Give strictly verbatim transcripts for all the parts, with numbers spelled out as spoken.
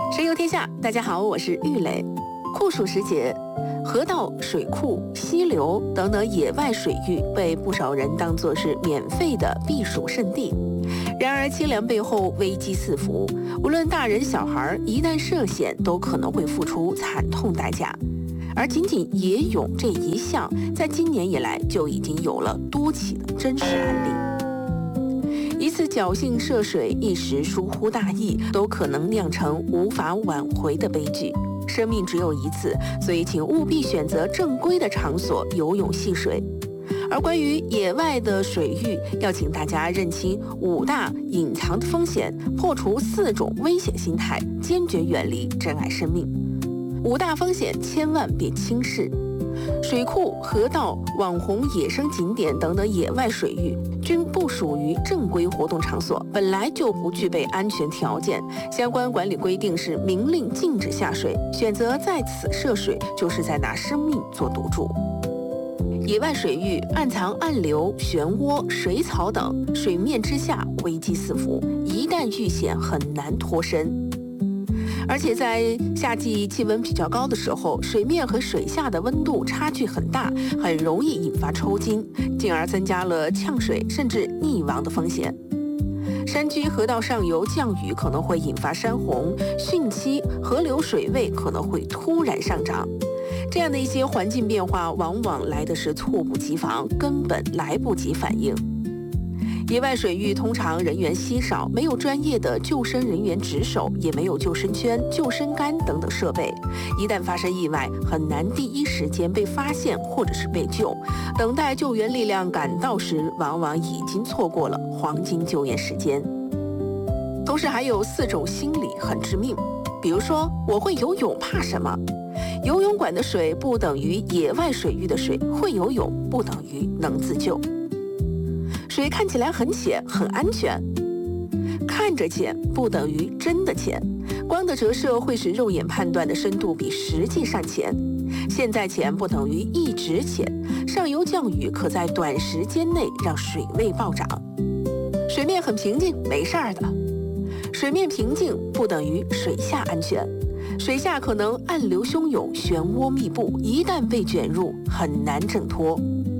神游天下，大家好，我是玉磊。酷暑时节，河道、水库、溪流等等野外水域被不少人当作是免费的避暑胜地。然而清凉背后危机四伏，无论大人小孩，一旦涉险都可能会付出惨痛代价。而仅仅野泳这一项，在今年以来就已经有了多起的真实案例。一次侥幸涉水，一时疏忽大意，都可能酿成无法挽回的悲剧。生命只有一次，所以请务必选择正规的场所游泳戏水。而关于野外的水域，要请大家认清五大隐藏的风险，破除四种危险心态，坚决远离，珍爱生命。五大风险千万别轻视。水库、河道、网红野生景点等等野外水域均不属于正规活动场所，本来就不具备安全条件。相关管理规定是明令禁止下水，选择在此涉水，就是在拿生命做赌注。野外水域暗藏暗流、漩涡、水草等，水面之下危机四伏，一旦遇险很难脱身。而且在夏季气温比较高的时候，水面和水下的温度差距很大，很容易引发抽筋，进而增加了呛水甚至溺亡的风险。山区河道上游降雨可能会引发山洪、汛期，河流水位可能会突然上涨。这样的一些环境变化，往往来的是猝不及防，根本来不及反应。野外水域通常人员稀少，没有专业的救生人员值守，也没有救生圈、救生杆等等设备。一旦发生意外，很难第一时间被发现或者是被救。等待救援力量赶到时，往往已经错过了黄金救援时间。同时还有四种心理很致命，比如说我会游泳，怕什么？游泳馆的水不等于野外水域的水，会游泳不等于能自救。水看起来很浅，很安全，看着浅不等于真的浅。光的折射会使肉眼判断的深度比实际上浅。现在浅不等于一直浅，上游降雨可在短时间内让水位暴涨。水面很平静，没事儿的。水面平静不等于水下安全，水下可能暗流汹涌，漩涡密布，一旦被卷入，很难挣脱。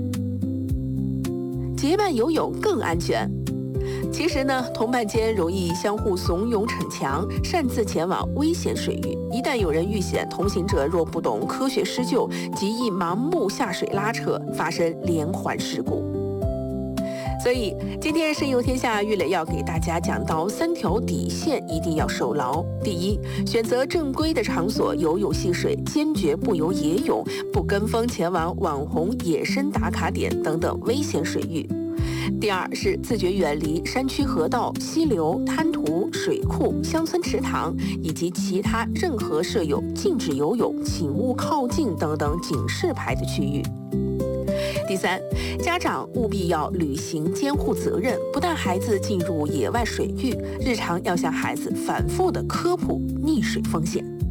结伴游泳更安全。其实呢，同伴间容易相互怂恿逞强，擅自前往危险水域。一旦有人遇险，同行者若不懂科学施救，极易盲目下水拉扯，发生连环事故。所以今天神游天下，玉磊要给大家讲到三条底线，一定要守牢。第一，选择正规的场所游泳戏水，坚决不游野泳，不跟风前往网红野生打卡点等等危险水域。第二是自觉远离山区河道、溪流、滩涂、水库、乡村池塘以及其他任何设有禁止游泳、请勿靠近等等警示牌的区域。第三，家长务必要履行监护责任，不但孩子进入野外水域，日常要向孩子反复的科普溺水风险。